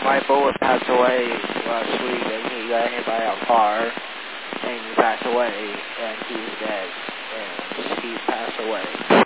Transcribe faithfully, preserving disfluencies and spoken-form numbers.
my bullet passed away last week, and he got hit by a car, and he passed away, and he's dead, and he passed away.